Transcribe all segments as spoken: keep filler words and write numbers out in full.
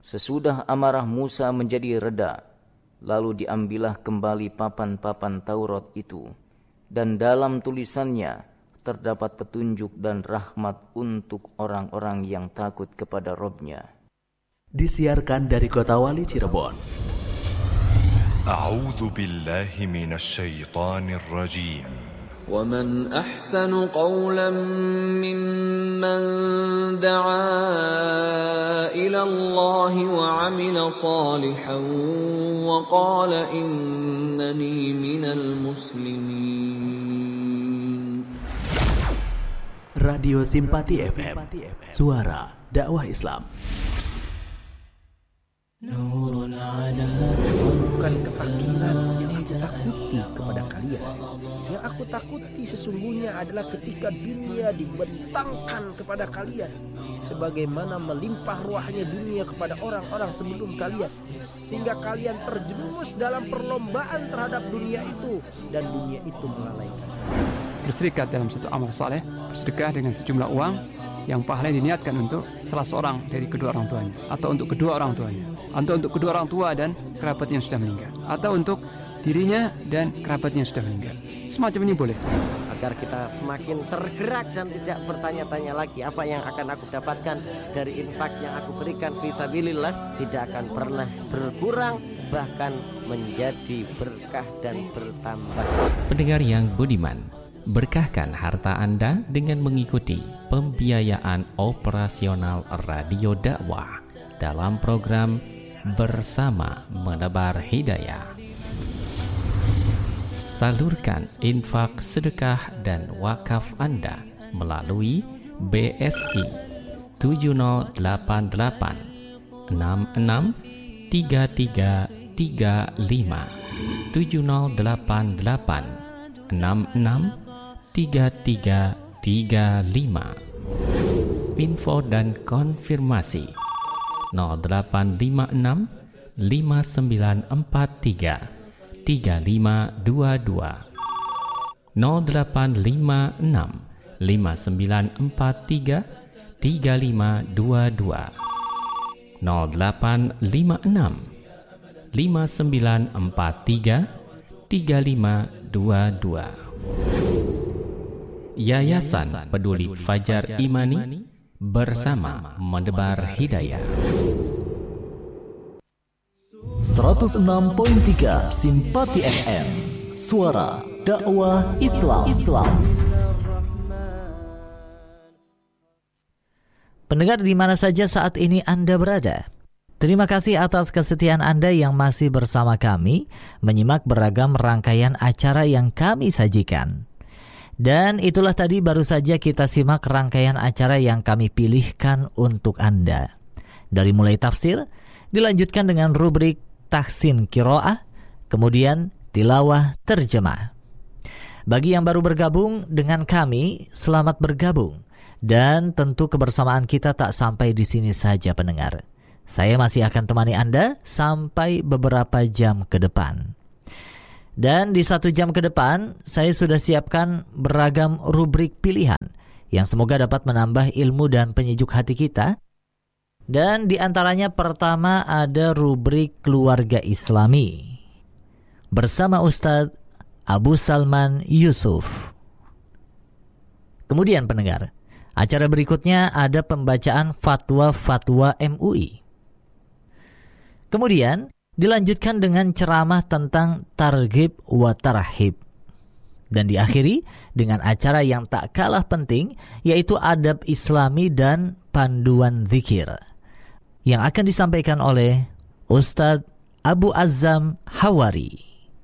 Sesudah amarah Musa menjadi reda, lalu diambillah kembali papan-papan Taurat itu, dan dalam tulisannya terdapat petunjuk dan rahmat untuk orang-orang yang takut kepada Rabb-Nya. Disiarkan dari Kota Wali Cirebon. A'udzu billahi minasy syaithanir rajim. وَمَنْ أَحْسَنُ قَوْلًا مِّمَّنْ دَعَا إِلَى اللَّهِ وَعَمِلَ صَالِحًا وَقَالَ إِنَّنِي مِنَ الْمُسْلِمِينَ. Radio Simpati F M, suara dakwah Islam. Bukan kefakiran yang aku takuti kepada kalian. Yang aku takuti sesungguhnya adalah ketika dunia dibentangkan kepada kalian, sebagaimana melimpah ruahnya dunia kepada orang-orang sebelum kalian, sehingga kalian terjerumus dalam perlombaan terhadap dunia itu, dan dunia itu melalaikan. Berserikat dalam satu amal saleh, bersedekah dengan sejumlah uang yang pahala diniatkan untuk salah seorang dari kedua orang tuanya, atau untuk kedua orang tuanya, atau untuk kedua orang tua dan kerabat yang sudah meninggal, atau untuk dirinya dan kerabat yang sudah meninggal. Semacam ini boleh. Agar kita semakin tergerak dan tidak bertanya-tanya lagi apa yang akan aku dapatkan dari infak yang aku berikan fisabilillah, tidak akan pernah berkurang, bahkan menjadi berkah dan bertambah. Pendengar yang budiman, berkahkan harta Anda dengan mengikuti pembiayaan operasional Radio Dakwah dalam program Bersama Menebar Hidayah. Salurkan infak, sedekah, dan wakaf Anda melalui B S I tujuh nol delapan delapan enam enam tiga tiga tiga lima tujuh nol delapan delapan enam enam tiga tiga tiga lima. Info dan konfirmasi nol delapan lima enam lima sembilan empat tiga tiga lima dua dua nol delapan lima enam lima sembilan empat tiga tiga lima dua dua nol delapan lima enam lima sembilan empat tiga tiga lima dua dua. Yayasan Peduli Fajar Imani, bersama menebar hidayah. seratus enam koma tiga Simpati F M, suara dakwah Islam. Islam. Pendengar di mana saja saat ini Anda berada, terima kasih atas kesetiaan Anda yang masih bersama kami menyimak beragam rangkaian acara yang kami sajikan. Dan itulah tadi baru saja kita simak rangkaian acara yang kami pilihkan untuk Anda. Dari mulai tafsir, dilanjutkan dengan rubrik tahsin qiraah, kemudian tilawah terjemah. Bagi yang baru bergabung dengan kami, selamat bergabung. Dan tentu kebersamaan kita tak sampai di sini saja pendengar. Saya masih akan temani Anda sampai beberapa jam ke depan. Dan di satu jam ke depan, saya sudah siapkan beragam rubrik pilihan yang semoga dapat menambah ilmu dan penyejuk hati kita. Dan di antaranya pertama ada rubrik Keluarga Islami bersama Ustadz Abu Salman Yusuf. Kemudian pendengar, acara berikutnya ada pembacaan fatwa-fatwa M U I. Kemudian dilanjutkan dengan ceramah tentang targhib wa tarhib. Dan diakhiri dengan acara yang tak kalah penting, yaitu adab Islami dan panduan zikir, yang akan disampaikan oleh Ustadz Abu Azzam Hawari.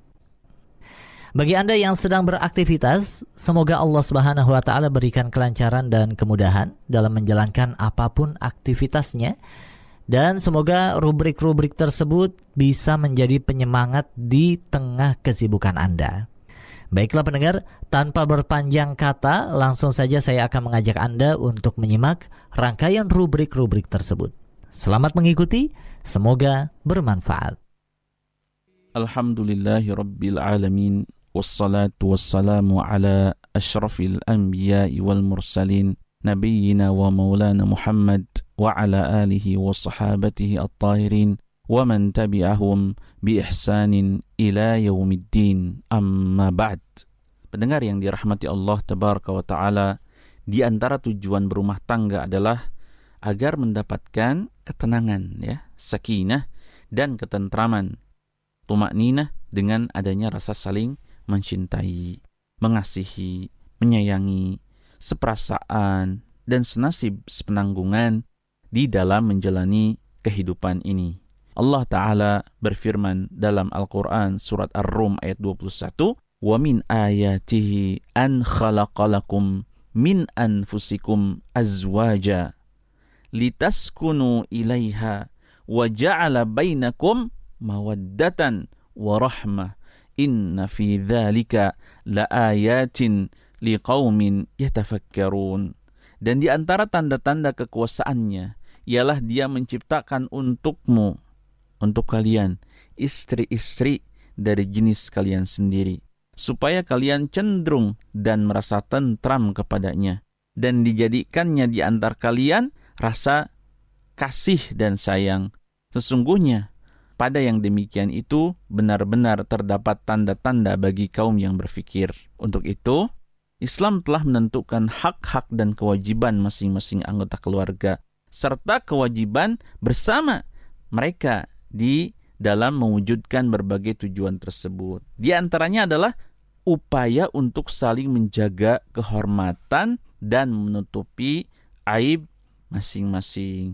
Bagi Anda yang sedang beraktivitas, semoga Allah Subhanahu wa taala berikan kelancaran dan kemudahan dalam menjalankan apapun aktivitasnya. Dan semoga rubrik-rubrik tersebut bisa menjadi penyemangat di tengah kesibukan Anda. Baiklah pendengar, tanpa berpanjang kata, langsung saja saya akan mengajak Anda untuk menyimak rangkaian rubrik-rubrik tersebut. Selamat mengikuti, semoga bermanfaat. Alhamdulillahi Rabbil Alamin, wassalatu wassalamu ala ashrafil anbiya'i wal mursalin, nabiyyina wa maulana Muhammad wa ala alihi wa sahabatihi at-tahirin wa man tabi'ahum bi ihsanin ila yaumiddin, amma ba'd. Pendengar yang dirahmati Allah tabaraka wa ta'ala, di antara tujuan berumah tangga adalah agar mendapatkan ketenangan, ya, sakinah dan ketentraman, tumakninah, dengan adanya rasa saling mencintai, mengasihi, menyayangi, seperasaan, dan senasib sepenanggungan di dalam menjalani kehidupan ini. Allah Ta'ala berfirman dalam Al-Quran surat Ar-Rum ayat dua puluh satu, wa min ayatihi an khalaqalakum min anfusikum azwaja litaskunu ilaiha wa ja'ala bainakum mawaddatan wa rahmah inna fi dzalika laayatin liqaumin yatafakkarun. Dan di antara tanda-tanda kekuasaannya ialah Dia menciptakan untukmu, untuk kalian, istri-istri dari jenis kalian sendiri, supaya kalian cenderung dan merasa tentram kepadanya, dan dijadikannya di antar kalian rasa kasih dan sayang. Sesungguhnya pada yang demikian itu benar-benar terdapat tanda-tanda bagi kaum yang berfikir. Untuk itu, Islam telah menentukan hak-hak dan kewajiban masing-masing anggota keluarga, serta kewajiban bersama mereka di dalam mewujudkan berbagai tujuan tersebut. Di antaranya adalah upaya untuk saling menjaga kehormatan dan menutupi aib masing-masing.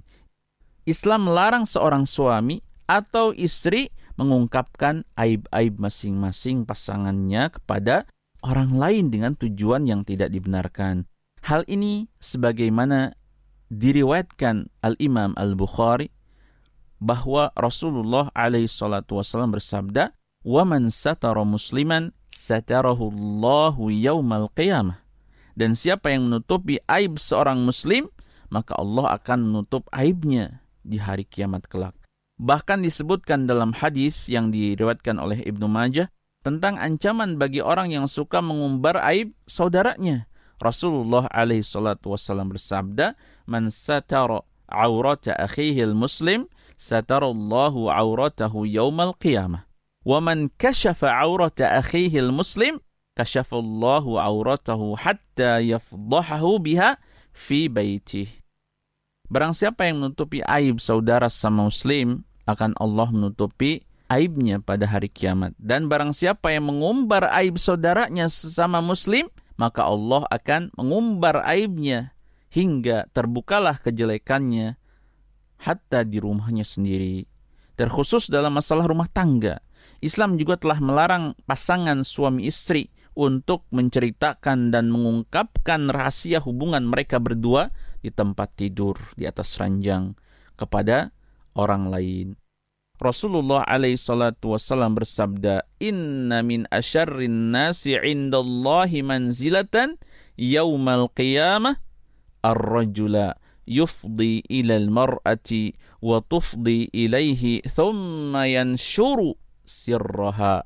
Islam melarang seorang suami atau istri mengungkapkan aib-aib masing-masing pasangannya kepada orang lain dengan tujuan yang tidak dibenarkan. Hal ini sebagaimana diriwayatkan Al-Imam Al-Bukhari bahwa Rasulullah alaihi salatu wasallam bersabda, "Wa man satara musliman satarahu Allahu yaumal qiyamah." Dan siapa yang menutupi aib seorang muslim, maka Allah akan menutup aibnya di hari kiamat kelak. Bahkan disebutkan dalam hadis yang diriwayatkan oleh Ibnu Majah tentang ancaman bagi orang yang suka mengumbar aib saudaranya. Rasulullah alaihi salatu wasallam bersabda, "Man satara aurata akhihi al-muslim, satarallahu auratahu yaumal qiyamah. Wa man kashafa aurata akhihi al-muslim, kashafallahu auratahu hatta yafdahahu biha fi baitih." Barang siapa yang menutupi aib saudara sama muslim, akan Allah menutupi aibnya pada hari kiamat. Dan barang siapa yang mengumbar aib saudaranya sesama muslim, maka Allah akan mengumbar aibnya hingga terbukalah kejelekannya hatta di rumahnya sendiri. Terkhusus dalam masalah rumah tangga, Islam juga telah melarang pasangan suami istri untuk menceritakan dan mengungkapkan rahasia hubungan mereka berdua di tempat tidur, di atas ranjang, kepada orang lain. Rasulullah alaihi salatu wasallam bersabda, "Inna min asyarrin nasi 'indallahi manzilatan yaumal qiyamah ar-rajula yufdi ila al-mar'ati wa tufdi ilaihi thumma yanshuru sirraha."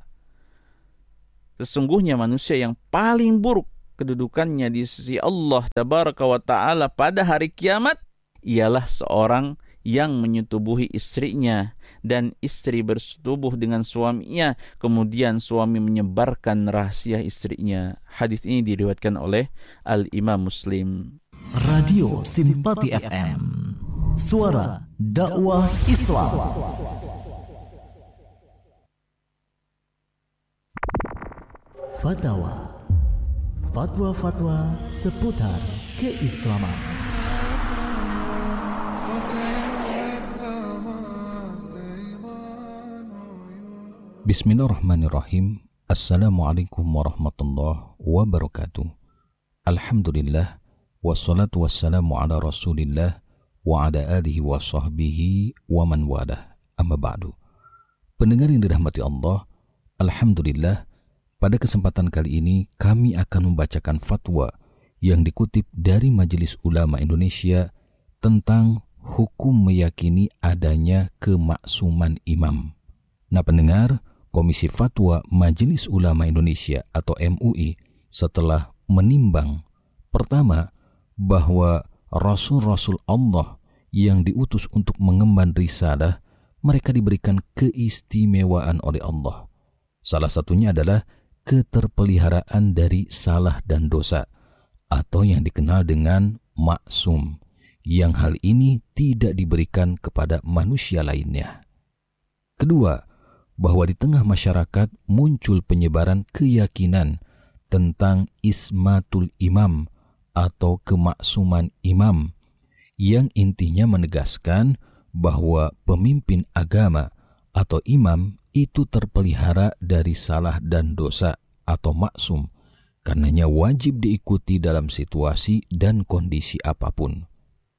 Sesungguhnya manusia yang paling buruk kedudukannya di sisi Allah tabaraka wa ta'ala pada hari kiamat ialah seorang yang menyetubuhi istrinya dan istri bersetubuh dengan suaminya, kemudian suami menyebarkan rahasia istrinya. Hadis ini diriwayatkan oleh Al-Imam Muslim. Radio Simpati F M, suara dakwah Islam. Fatwa, fatwa-fatwa seputar keislaman. Bismillahirrahmanirrahim. Assalamualaikum warahmatullahi wabarakatuh. Alhamdulillah, wassalatu wassalamu ala rasulillah wa ala alihi wa sahbihi wa man walah. Amma ba'du. Pendengar yang dirahmati Allah, alhamdulillah, pada kesempatan kali ini kami akan membacakan fatwa yang dikutip dari Majelis Ulama Indonesia tentang hukum meyakini adanya kemaksuman imam. Nah pendengar, Komisi Fatwa Majelis Ulama Indonesia atau M U I setelah menimbang, pertama, bahwa rasul-rasul Allah yang diutus untuk mengemban risalah, mereka diberikan keistimewaan oleh Allah. Salah satunya adalah keterpeliharaan dari salah dan dosa, atau yang dikenal dengan maksum, yang hal ini tidak diberikan kepada manusia lainnya. Kedua, bahwa di tengah masyarakat muncul penyebaran keyakinan tentang ismatul imam atau kemaksuman imam, yang intinya menegaskan bahwa pemimpin agama atau imam itu terpelihara dari salah dan dosa atau maksum, karenanya wajib diikuti dalam situasi dan kondisi apapun.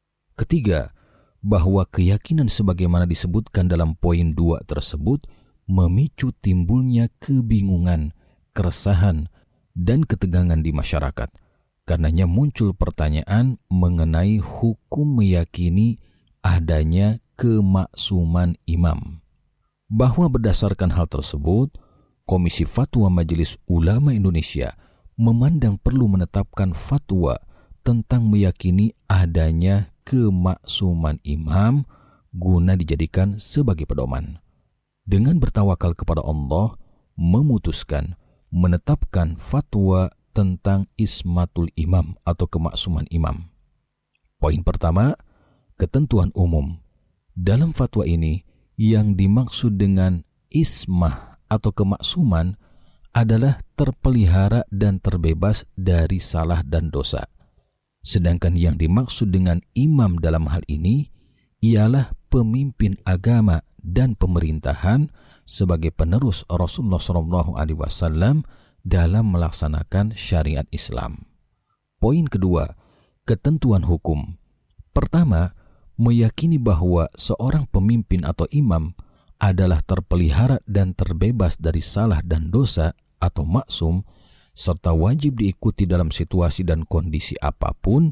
Ketiga, bahwa keyakinan sebagaimana disebutkan dalam poin dua tersebut memicu timbulnya kebingungan, keresahan, dan ketegangan di masyarakat. Karenanya muncul pertanyaan mengenai hukum meyakini adanya kemaksuman imam. Bahwa berdasarkan hal tersebut, Komisi Fatwa Majelis Ulama Indonesia memandang perlu menetapkan fatwa tentang meyakini adanya kemaksuman imam guna dijadikan sebagai pedoman. Dengan bertawakal kepada Allah, memutuskan menetapkan fatwa tentang ismatul imam atau kemaksuman imam. Poin pertama, ketentuan umum. Dalam fatwa ini, yang dimaksud dengan ismah atau kemaksuman adalah terpelihara dan terbebas dari salah dan dosa. Sedangkan yang dimaksud dengan imam dalam hal ini ialah pemimpin agama dan pemerintahan sebagai penerus Rasulullah shallallahu alaihi wasallam dalam melaksanakan syariat Islam. Poin kedua, ketentuan hukum. Pertama, meyakini bahwa seorang pemimpin atau imam adalah terpelihara dan terbebas dari salah dan dosa atau maksum, serta wajib diikuti dalam situasi dan kondisi apapun,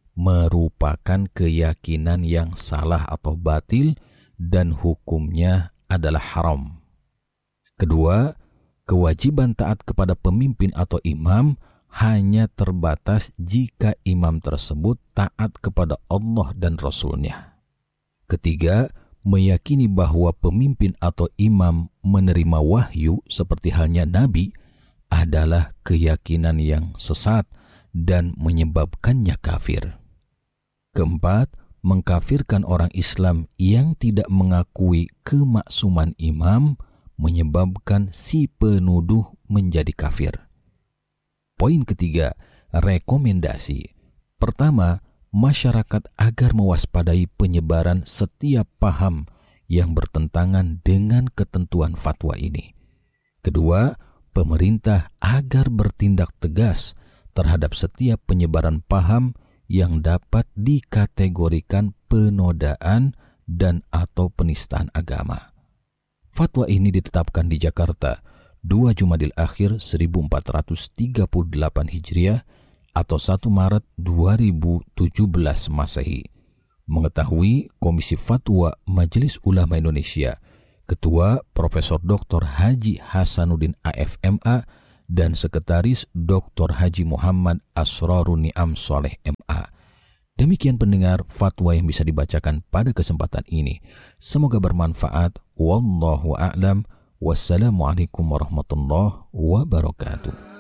merupakan keyakinan yang salah atau batil dan hukumnya adalah haram. Kedua, kewajiban taat kepada pemimpin atau imam hanya terbatas jika imam tersebut taat kepada Allah dan Rasul-Nya. Ketiga, meyakini bahwa pemimpin atau imam menerima wahyu seperti halnya Nabi adalah keyakinan yang sesat dan menyebabkannya kafir. Keempat, mengkafirkan orang Islam yang tidak mengakui kemaksuman imam menyebabkan si penuduh menjadi kafir. Poin ketiga, rekomendasi. Pertama, masyarakat agar mewaspadai penyebaran setiap paham yang bertentangan dengan ketentuan fatwa ini. Kedua, pemerintah agar bertindak tegas terhadap setiap penyebaran paham yang dapat dikategorikan penodaan dan atau penistaan agama. Fatwa ini ditetapkan di Jakarta dua Jumadil Akhir seribu empat ratus tiga puluh delapan Hijriah atau satu Maret dua ribu tujuh belas Masehi. Mengetahui Komisi Fatwa Majelis Ulama Indonesia, Ketua Profesor Doktor Haji Hasanuddin A F M A dan Sekretaris Doktor Haji Muhammad Asrarun Ni'am Soleh M A. Demikian pendengar fatwa yang bisa dibacakan pada kesempatan ini. Semoga bermanfaat. Wallahu a'lam. Wassalamualaikum warahmatullahi wabarakatuh.